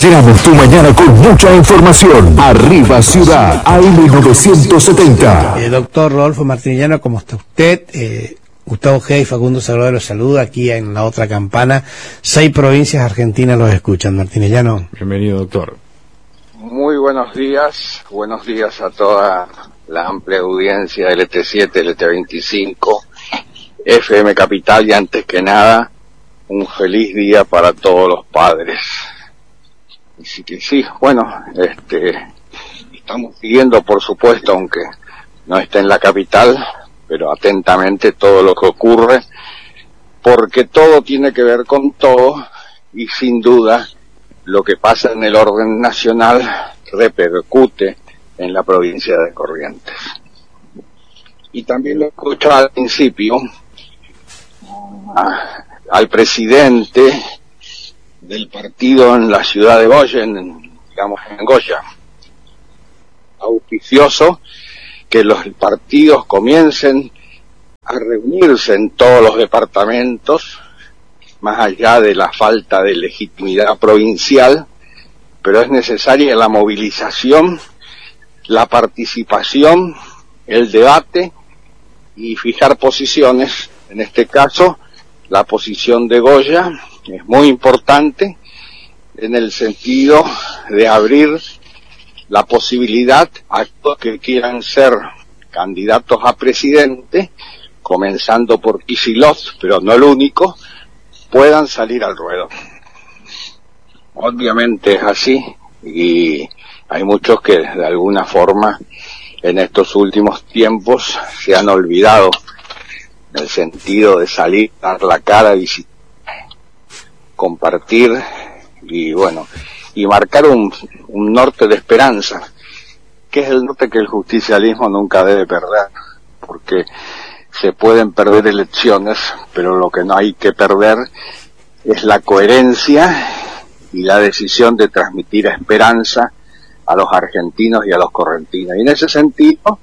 Llenamos tu mañana con mucha información. Arriba Ciudad, AM970. Doctor Rodolfo Martiniano, ¿cómo está usted? Gustavo G. y Facundo Salvador los saluda aquí en la otra campana. 6 provincias argentinas los escuchan. Martiniano. Bienvenido, doctor. Muy buenos días a toda la amplia audiencia de LT7, LT25, FM Capital y antes que nada, un feliz día para todos los padres. Así que sí, bueno, estamos siguiendo, por supuesto, aunque no esté en la capital, pero atentamente todo lo que ocurre, porque todo tiene que ver con todo, y sin duda, lo que pasa en el orden nacional repercute en la provincia de Corrientes. Y también lo escucho al principio, al presidente del partido en la ciudad de Goya, en Goya, auspicioso que los partidos comiencen a reunirse en todos los departamentos, más allá de la falta de legitimidad provincial, pero es necesaria la movilización, la participación, el debate y fijar posiciones. En este caso, la posición de Goya es muy importante en el sentido de abrir la posibilidad a todos que quieran ser candidatos a presidente, comenzando por Kicillof, pero no el único, puedan salir al ruedo. Obviamente es así, y hay muchos que de alguna forma en estos últimos tiempos se han olvidado en el sentido de salir, dar la cara, visitar, compartir y bueno, y marcar un norte de esperanza, que es el norte que el justicialismo nunca debe perder, porque se pueden perder elecciones, pero lo que no hay que perder es la coherencia y la decisión de transmitir esperanza a los argentinos y a los correntinos. Y en ese sentido,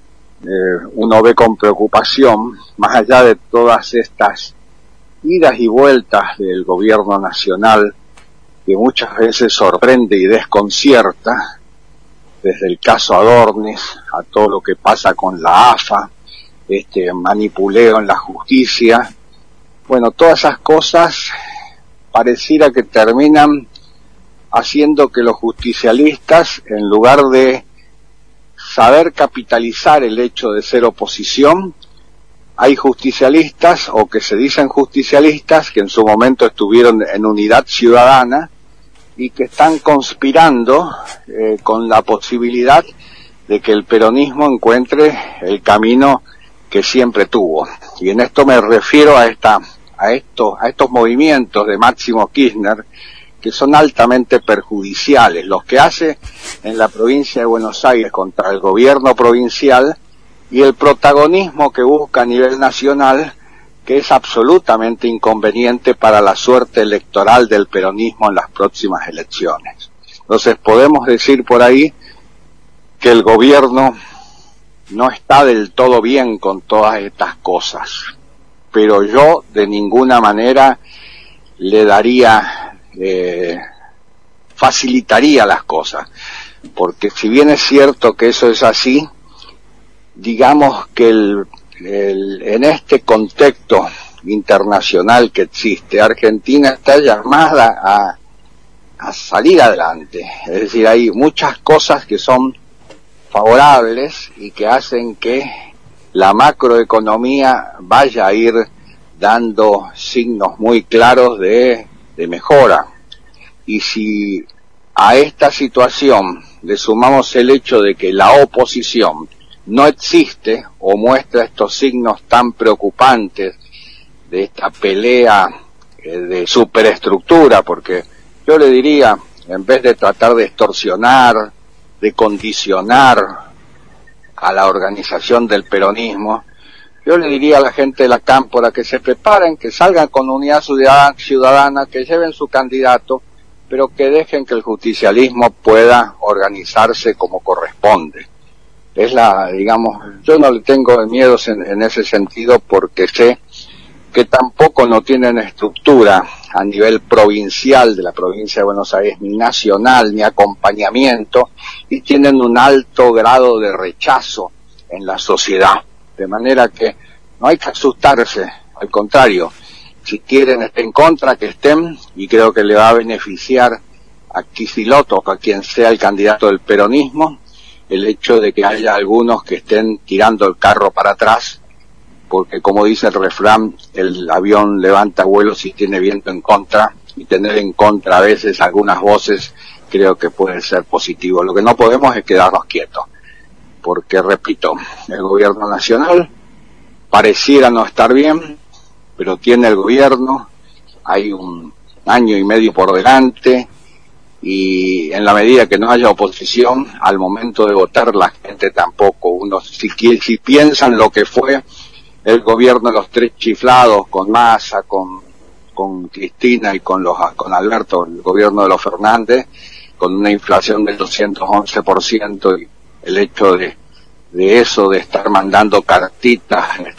uno ve con preocupación, más allá de todas estas idas y vueltas del gobierno nacional, que muchas veces sorprende y desconcierta, desde el caso Adornis a todo lo que pasa con la AFA, manipuleo en la justicia. Bueno, todas esas cosas pareciera que terminan haciendo que los justicialistas, en lugar de saber capitalizar el hecho de ser oposición, hay justicialistas, o que se dicen justicialistas, que en su momento estuvieron en Unidad Ciudadana, y que están conspirando con la posibilidad de que el peronismo encuentre el camino que siempre tuvo. Y en esto me refiero a estos movimientos de Máximo Kirchner, que son altamente perjudiciales, los que hace en la provincia de Buenos Aires contra el gobierno provincial y el protagonismo que busca a nivel nacional, que es absolutamente inconveniente para la suerte electoral del peronismo en las próximas elecciones. Entonces podemos decir por ahí que el gobierno no está del todo bien con todas estas cosas, pero yo de ninguna manera le daría, facilitaría las cosas, porque si bien es cierto que eso es así, digamos que en este contexto internacional que existe, Argentina está llamada a salir adelante. Es decir, hay muchas cosas que son favorables y que hacen que la macroeconomía vaya a ir dando signos muy claros de mejora. Y si a esta situación le sumamos el hecho de que la oposición no existe o muestra estos signos tan preocupantes de esta pelea de superestructura, porque yo le diría, en vez de tratar de extorsionar, de condicionar a la organización del peronismo, yo le diría a la gente de la cámpora que se preparen, que salgan con Unidad Ciudadana, que lleven su candidato, pero que dejen que el justicialismo pueda organizarse como corresponde. Es yo no le tengo miedos en ese sentido, porque sé que tampoco no tienen estructura a nivel provincial de la provincia de Buenos Aires, ni nacional, ni acompañamiento, y tienen un alto grado de rechazo en la sociedad. De manera que no hay que asustarse, al contrario, si quieren estén en contra, que estén, y creo que le va a beneficiar a Kicillof, a quien sea el candidato del peronismo, el hecho de que haya algunos que estén tirando el carro para atrás, porque como dice el refrán, el avión levanta vuelo si tiene viento en contra, y tener en contra a veces algunas voces creo que puede ser positivo. Lo que no podemos es quedarnos quietos, porque repito, el gobierno nacional pareciera no estar bien, pero tiene el gobierno, hay un año y medio por delante, y en la medida que no haya oposición, al momento de votar la gente tampoco, si piensan lo que fue el gobierno de los tres chiflados, con Massa, con Cristina y con Alberto, el gobierno de los Fernández, con una inflación del 211%, y el hecho de eso, de estar mandando cartitas